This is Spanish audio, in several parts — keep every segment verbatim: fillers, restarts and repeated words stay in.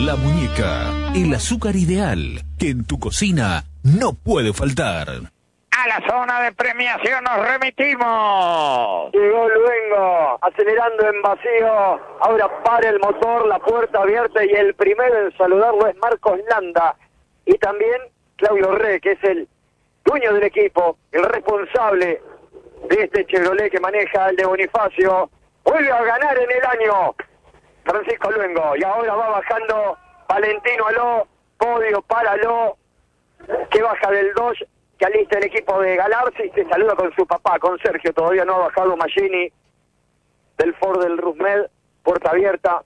La Muñeca, el azúcar ideal que en tu cocina no puede faltar. A la zona de premiación nos remitimos. Llegó Luengo, acelerando en vacío. Ahora para el motor, la puerta abierta y el primero en saludarlo es Marcos Landa. Y también Claudio Re, que es el dueño del equipo, el responsable de este Chevrolet que maneja el de Bonifacio. Vuelve a ganar en el año Francisco Luengo. Y ahora va bajando Valentino Aló, podio para Aló, que baja del Dodge, que alista el equipo de Galarza y se saluda con su papá, con Sergio. Todavía no ha bajado Magini del Ford del Rusmed, puerta abierta.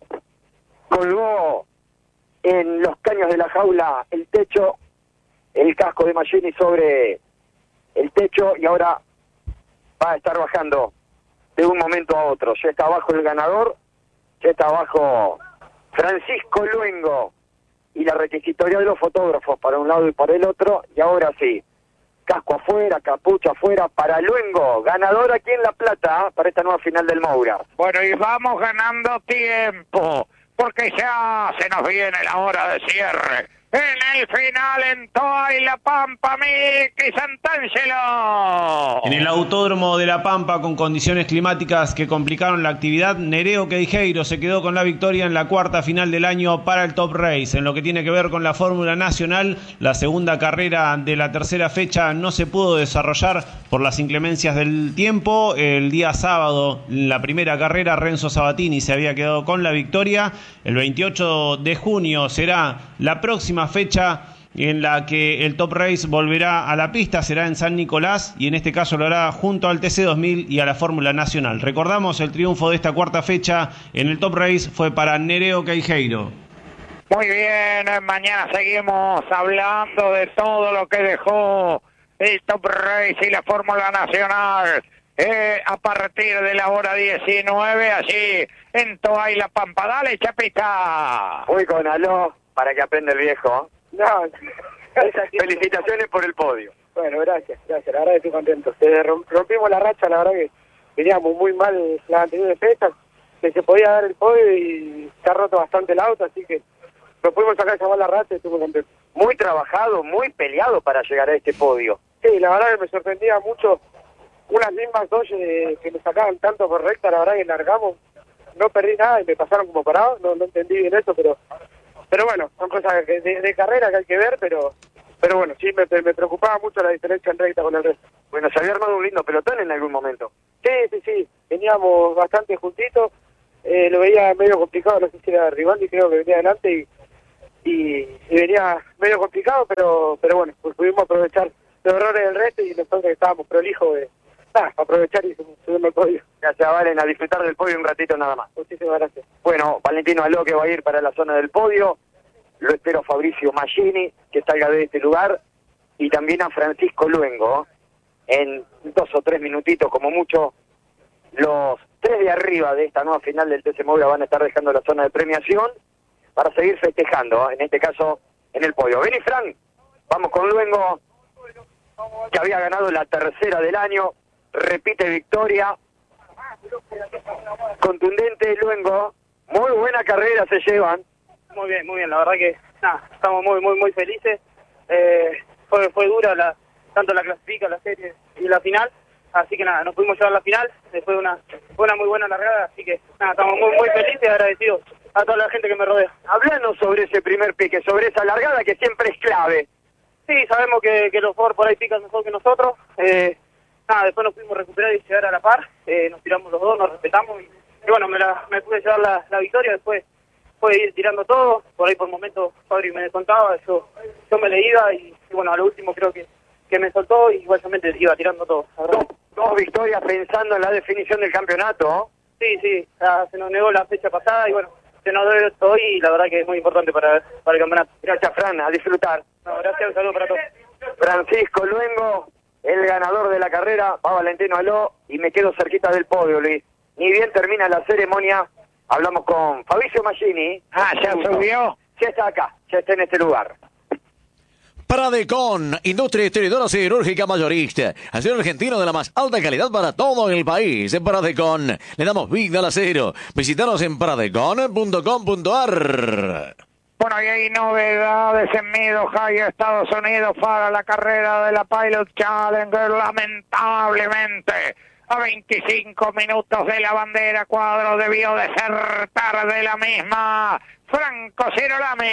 Colgó en los caños de la jaula el techo, el casco de Magini sobre el techo, y ahora va a estar bajando de un momento a otro. Ya está abajo el ganador, ya está abajo Francisco Luengo y la requisitoria de los fotógrafos para un lado y para el otro. Y ahora sí, casco afuera, capucha afuera para Luengo, ganador aquí en La Plata, ¿eh? Para esta nueva final del Moura. Bueno, y vamos ganando tiempo, porque ya se nos viene la hora de cierre. En el final, en Toa y La Pampa, Miki Santangelo. En el Autódromo de La Pampa, con condiciones climáticas que complicaron la actividad, Nereo Queijeiro se quedó con la victoria en la cuarta final del año para el Top Race. En lo que tiene que ver con la Fórmula Nacional, la segunda carrera de la tercera fecha no se pudo desarrollar por las inclemencias del tiempo. El día sábado, en la primera carrera, Renzo Sabatini se había quedado con la victoria. El veintiocho de junio será la próxima fecha en la que el Top Race volverá a la pista, será en San Nicolás, y en este caso lo hará junto al T C dos mil y a la Fórmula Nacional. Recordamos, el triunfo de esta cuarta fecha en el Top Race fue para Nereo Queijeiro. Muy bien, mañana seguimos hablando de todo lo que dejó el Top Race y la Fórmula Nacional. Eh, a partir de la hora diecinueve, allí en Toa y La Pampa. Dale, Chapita. Voy con Aló para que aprenda el viejo. No, felicitaciones por el podio. Bueno, gracias, gracias, la verdad que estoy contento. Se rompimos la racha, la verdad que veníamos muy mal las anteriores fechas, que se podía dar el podio y se ha roto bastante el auto, así que nos pudimos sacar esa mala racha y estoy muy contento. Muy trabajado, muy peleado para llegar a este podio. Sí, la verdad que me sorprendía mucho unas mismas dos eh, que me sacaban tanto por recta, la verdad que largamos, no perdí nada y me pasaron como parado, no, no entendí bien eso, pero pero bueno, son cosas de, de, de carrera que hay que ver, pero pero bueno, sí, me, me preocupaba mucho la diferencia en recta con el resto. Bueno, se había armado un lindo pelotón en algún momento. Sí, sí, sí, veníamos bastante juntitos, eh, lo veía medio complicado, no sé si era Rivaldi, creo que venía adelante y, y, y venía medio complicado, pero pero bueno, pues pudimos aprovechar los errores del resto y nosotros que estábamos prolijos de ah, aprovechar y subirnos al podio. Gracias, Valen, a disfrutar del podio un ratito nada más. Muchísimas gracias. Bueno, Valentino Aló, que va a ir para la zona del podio. Lo espero a Fabricio Magini, que salga de este lugar, y también a Francisco Luengo. En dos o tres minutitos, como mucho, los tres de arriba de esta nueva final del T C Moura van a estar dejando la zona de premiación para seguir festejando, en este caso, en el podio. Vení, Fran, vamos con Luengo, que había ganado la tercera del año, repite victoria, contundente Luengo, muy buena carrera se llevan. Muy bien, muy bien, la verdad que nada, estamos muy muy muy felices. Eh, fue fue dura la tanto la clasifica, la serie y la final, así que nada, nos pudimos llevar a la final, después de una, una muy buena largada, así que nada, estamos muy muy felices y agradecidos a toda la gente que me rodea. Hablando sobre ese primer pique, sobre esa largada que siempre es clave. Sí, sabemos que, que los Ford por ahí pican mejor que nosotros, eh, nada, después nos pudimos recuperar y llegar a la par, eh, nos tiramos los dos, nos respetamos y, y bueno, me, la, me pude llevar la, la victoria, después fue ir tirando todo, por ahí por momentos Fabri me descontaba, yo yo me le iba y, y bueno, a lo último creo que, que me soltó y igualmente iba tirando todo. Dos, dos victorias pensando en la definición del campeonato. Sí, sí, ya se nos negó la fecha pasada y bueno, se nos debe hoy y la verdad que es muy importante para, para el campeonato. Gracias, Fran, a disfrutar. No, gracias, un saludo para todos. Francisco Luengo, el ganador de la carrera, va Valentino Aló y me quedo cerquita del podio, Luis. Ni bien termina la ceremonia, hablamos con Fabricio Magini. Ah, ya subió. Ya está acá, ya está en este lugar. Pradecon, industria distribuidora siderúrgica mayorista. Acero argentino de la más alta calidad para todo el país. En Pradecon le damos vida al acero. Visítanos en pradecon punto com punto ar. Bueno, y hay novedades en Mid-Ohio, Estados Unidos, para la carrera de la Pilot Challenger, lamentablemente. A veinticinco minutos de la bandera, Cuadro debió desertar de la misma. Franco Girolami.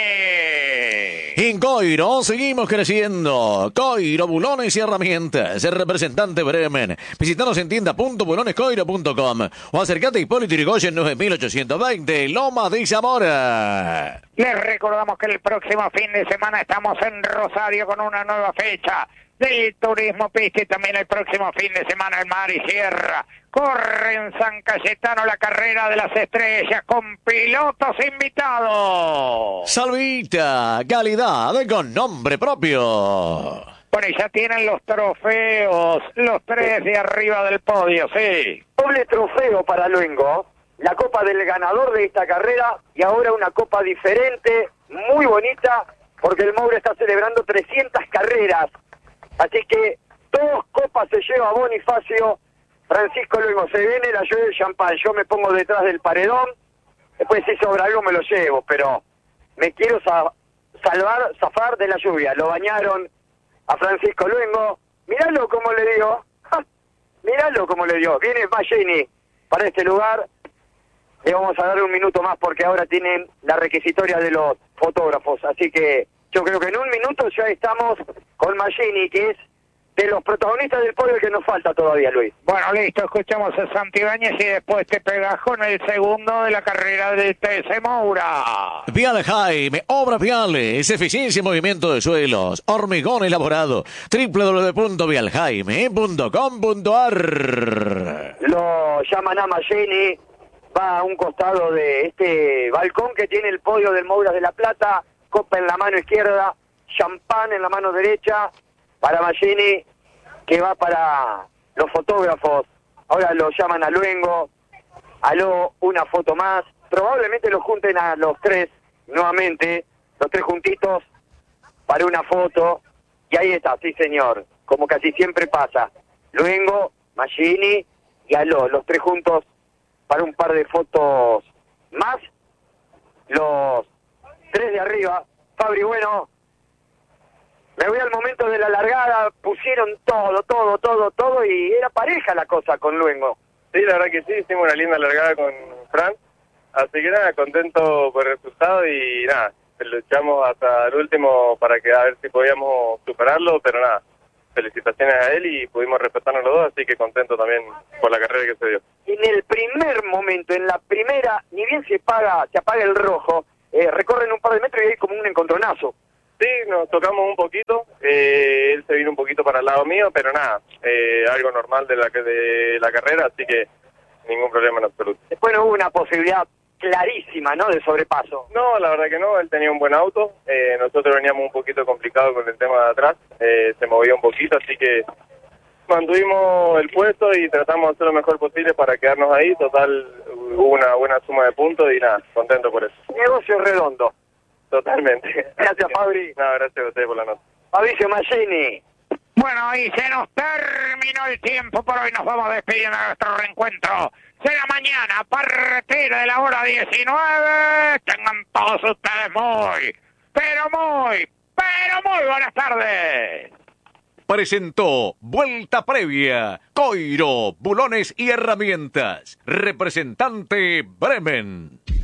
En Coiro seguimos creciendo. Coiro, bulones y herramientas. El representante Bremen. Visítanos en tienda punto bulones coiro punto com o acércate a Hipólito Yrigoyen nueve mil ochocientos veinte, Loma de Zamora. Les recordamos que el próximo fin de semana estamos en Rosario con una nueva fecha del Turismo Pista y también el próximo fin de semana el Mar y Sierra. Corre en San Cayetano la carrera de las estrellas con pilotos invitados. Salvita, calidad con nombre propio. Bueno, y ya tienen los trofeos, los tres de arriba del podio, sí. Doble trofeo para Luengo, la copa del ganador de esta carrera y ahora una copa diferente, muy bonita, porque el Moura está celebrando trescientas carreras. Así que dos copas se lleva Bonifacio. Francisco Luengo, se viene la lluvia del champán, yo me pongo detrás del paredón, después si sobra algo me lo llevo, pero me quiero sa salvar, zafar de la lluvia. Lo bañaron a Francisco Luengo, miralo como le dio, ¡ja! Miralo como le dio, viene Magini para este lugar, le vamos a dar un minuto más porque ahora tienen la requisitoria de los fotógrafos, así que yo creo que en un minuto ya estamos con Magini, que es de los protagonistas del podio que nos falta todavía, Luis. Bueno, listo, escuchamos a Santibáñez y después te pegas con el segundo de la carrera del T S Moura. Vial Jaime, obra viales, eficiencia y movimiento de suelos, hormigón elaborado, doble u doble u doble u punto vial jaime punto com punto a r. Lo llaman a Magini, va a un costado de este balcón que tiene el podio del Moura de la Plata, copa en la mano izquierda, champán en la mano derecha, para Magini, que va para los fotógrafos. Ahora lo llaman a Luengo, aló, una foto más, probablemente los junten a los tres nuevamente, los tres juntitos para una foto, y ahí está, sí señor, como casi siempre pasa, Luengo, Magini y aló, los tres juntos para un par de fotos más, los tres de arriba. Fabri, bueno, me voy al momento de la largada, pusieron todo, todo, todo, todo, y era pareja la cosa con Luengo. Sí, la verdad que sí, hicimos una linda largada con Fran, así que nada, contento por el resultado y nada, luchamos hasta el último para que a ver si podíamos superarlo, pero nada, felicitaciones a él y pudimos respetarnos los dos, así que contento también por la carrera que se dio. En el primer momento, en la primera, ni bien se apaga, se apaga el rojo, eh, recorren un par de metros y hay como un encontronazo. Sí, nos tocamos un poquito, eh, él se vino un poquito para el lado mío, pero nada, eh, algo normal de la, de la carrera, así que ningún problema en absoluto. Después no hubo una posibilidad clarísima, ¿no?, de sobrepaso. No, la verdad que no, él tenía un buen auto, eh, nosotros veníamos un poquito complicados con el tema de atrás, eh, se movía un poquito, así que mantuvimos el puesto y tratamos de hacer lo mejor posible para quedarnos ahí, total hubo una buena suma de puntos y nada, contento por eso. Negocio redondo. Totalmente. Gracias, Fabri. No, gracias a ustedes por la nota. Fabricio Magini. Bueno, y se nos terminó el tiempo por hoy. Nos vamos despidiendo de nuestro reencuentro. Será mañana a partir de la hora diecinueve. Tengan todos ustedes muy, pero muy, pero muy buenas tardes. Presentó Vuelta Previa, Coiro, Bulones y Herramientas. Representante Bremen.